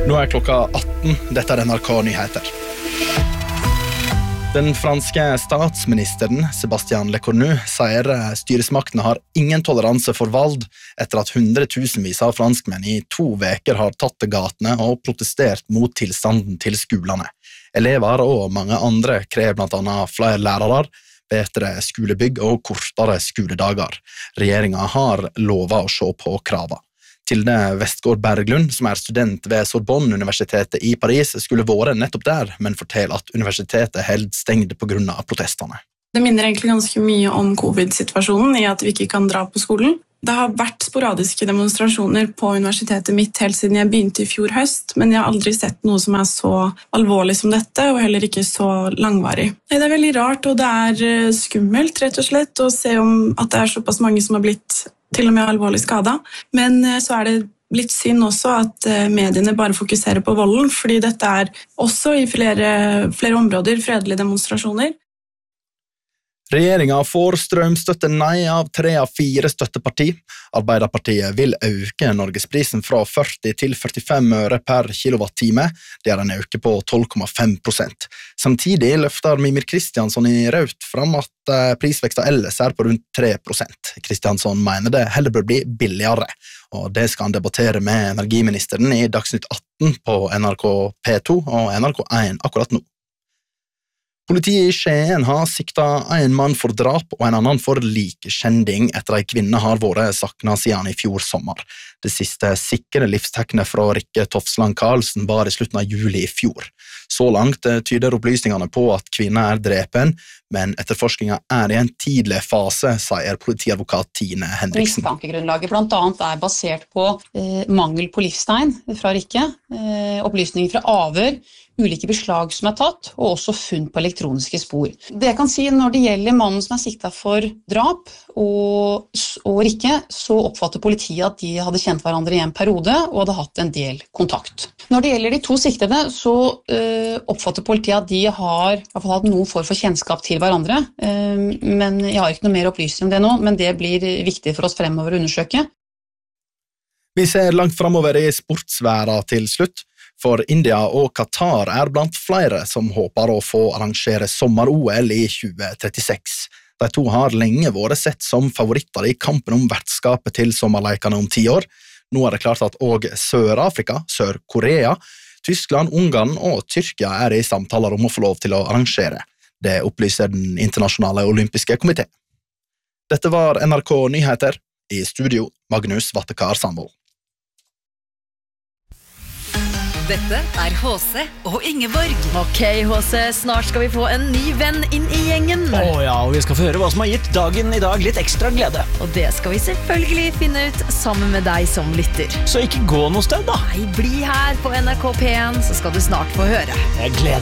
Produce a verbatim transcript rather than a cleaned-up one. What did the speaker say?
Nå er klokka atten. Dette er N R K Nyheter. Den franske statsministeren, Sébastien Lecornu, sier styresmaktene har ingen toleranse for vold etter at hundretusenvis av franskmenn i to veker har tatt til gatene og protestert mot tilstanden til skolene. Elever og mange andre krever blant annet flere lærere, bedre skolebygg og kortere skoledager. Regjeringen har lovet å se på krava. Tilde Vestgård Berglund, som er student ved Sorbonne-universitetet i Paris, skulle vært nettopp der, men forteller at universitetet held stengt på grunn av protestene. Det minner egentlig ganske mye om covid-situasjonen i at vi ikke kan dra på skolen. Det har vært sporadiske demonstrasjoner på universitetet mitt helt siden jeg begynte i fjor høst, men jeg har aldri sett noe som er så alvorlig som dette, og heller ikke så langvarig. Det er veldig rart, og det er skummelt, rett og slett, å se om at det er såpass mange som har blitt til og med alvorlig skada. Men så er det litt synd også at mediene bare fokuserer på volden, fordi dette er også i flere, flere områder fredelige demonstrasjoner. Regjeringen får strømstøtte nei av tre av fire støtteparti. Arbeiderpartiet vil øke Norgesprisen fra førti til førtifem øre per kilowattime. Det er en øke på tolv komma fem prosent. Samtidig løfter Mimir Kristiansson i Raut fram at prisveksten ellers er på rundt tre prosent. Kristiansson mener det heller bør bli billigere, og det skal han debattere med energiministeren i Dagsnytt atten på N R K P to og N R K én akkurat nå. Politiet i Skien har siktet en mann for drap og en annen for likeskjending etter at en kvinne har vært saknet siden i fjor sommer. Det siste sikre livstegnet fra Rikke Tofsland Karlsen var i slutten av juli i fjor. Så langt tyder opplysningene på at kvinnen er drepen, men etterforskningen er i en tidlig fase, sier politiadvokat Tine Henriksen. Mistankegrunnlaget blant annet er basert på eh, mangel på livstegn fra Rikke, eh, opplysninger fra avhør, ulike beslag som er tatt, og også funn på elektroniske spor. Det jeg kan si når det gjelder mannen som er siktet for drap og, og Rikke, så oppfatter politiet at de hadde kjent hverandre i en periode og hadde hatt en del kontakt. Når det gjelder de to siktede, så uh, oppfatter politiet at de har i hvert fall hatt noen form for kjennskap til hverandre, uh, men jeg har ikke noe mer opplysning om det nå, men det blir viktig for oss fremover å undersøke. Vi ser langt fremover i sportsværa til slutt. For India og Qatar er blant flere som håper å få arrangere sommer-O L i tjue trettiseks. De to har lenge vært sett som favoritter i kampen om vertskapet til sommerleikene om ti år. Nå er det klart at også Sør-Afrika, Sør-Korea, Tyskland, Ungarn og Tyrkia er i samtaler om å få lov til å arrangere. Det opplyser den internasjonale olympiske komité. Dette var N R K Nyheter. I studio, Magnus Vattekar Sandvold. Dette er H C og Ingeborg. Ok, H C, snart skal vi få en ny venn inn i gjengen. Åh ja, og vi skal få høre hva som har gitt dagen i dag litt ekstra glede. Og det skal vi selvfølgelig finne ut sammen med deg som lytter. Så ikke gå noe sted da. Nei, bli her på N R K P én, så skal du snart få høre. Jeg gleder